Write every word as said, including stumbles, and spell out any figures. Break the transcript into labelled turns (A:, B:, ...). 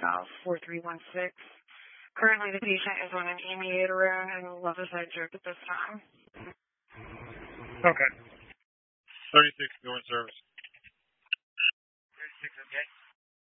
A: valve four three one six. Currently, the patient is on an amiodarone and a levocide drip at this time.
B: Okay. thirty-six, go in service.
C: thirty-six, okay.